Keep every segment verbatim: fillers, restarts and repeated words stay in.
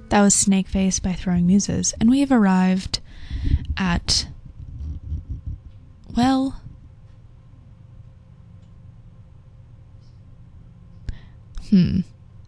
That was Snakeface by Throwing Muses. And we have arrived at, well, hmm.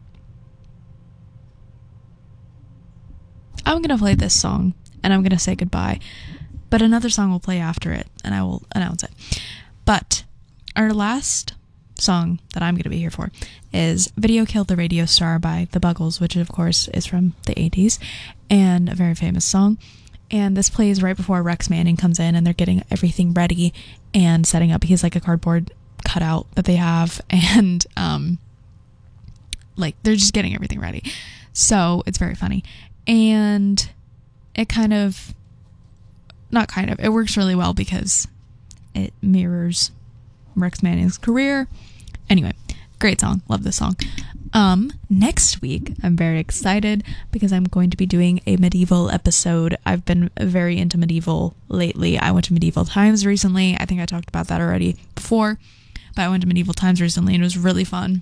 I'm going to play this song, and I'm going to say goodbye. But another song will play after it, and I will announce it. But our last song that I'm going to be here for is Video Killed the Radio Star by The Buggles, which of course is from the eighties and a very famous song. And this plays right before Rex Manning comes in and they're getting everything ready and setting up. He's like a cardboard cutout that they have, and um like they're just getting everything ready. So it's very funny, and it kind of not kind of it works really well because it mirrors Rex Manning's career. Anyway, great song. Love this song. Um, next week, I'm very excited because I'm going to be doing a medieval episode. I've been very into medieval lately. I went to Medieval Times recently. I think I talked about that already before, but I went to Medieval Times recently and it was really fun.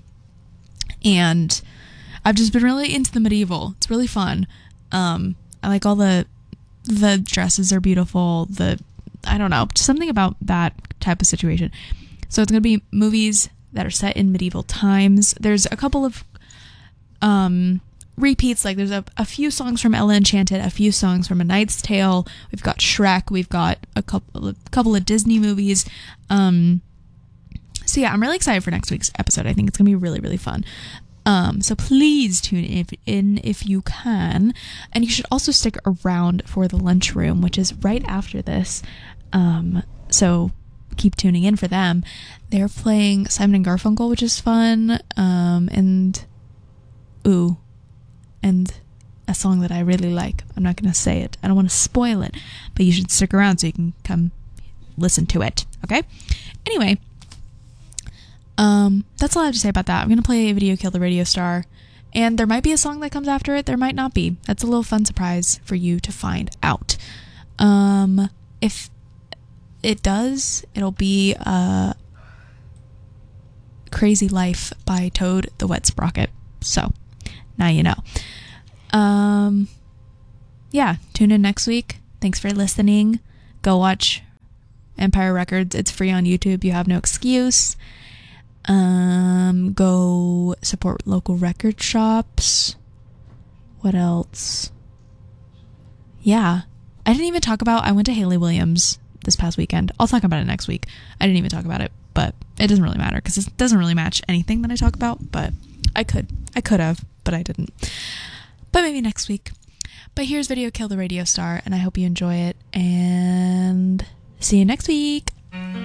And I've just been really into the medieval. It's really fun. Um, I like all the, the dresses are beautiful. The, I don't know, something about that type of situation. So it's going to be movies that are set in medieval times. There's a couple of um, repeats, like there's a, a few songs from Ella Enchanted, a few songs from A Knight's Tale. We've got Shrek. We've got a couple, a couple of Disney movies. Um, so yeah, I'm really excited for next week's episode. I think it's going to be really, really fun. Um, so please tune in if, in if you can. And you should also stick around for the lunchroom, which is right after this. Um, so keep tuning in for them. They're playing Simon and Garfunkel, which is fun, um, and ooh, and a song that I really like. I'm not going to say it. I don't want to spoil it, but you should stick around so you can come listen to it, okay? Anyway, um, that's all I have to say about that. I'm going to play Video Kill the Radio Star, and there might be a song that comes after it. There might not be. That's a little fun surprise for you to find out. Um, if it does, it'll be uh, Crazy Life by Toad the Wet Sprocket. So, now you know. Um, yeah, tune in next week. Thanks for listening. Go watch Empire Records. It's free on YouTube. You have no excuse. Um, go support local record shops. What else? Yeah. I didn't even talk about, I went to Haley Williams this past weekend. I'll talk about it next week. I didn't even talk about it, but it doesn't really matter because it doesn't really match anything that I talk about, but I could. I could have, but I didn't. But maybe next week. But here's Video Kill the Radio Star, and I hope you enjoy it, and see you next week.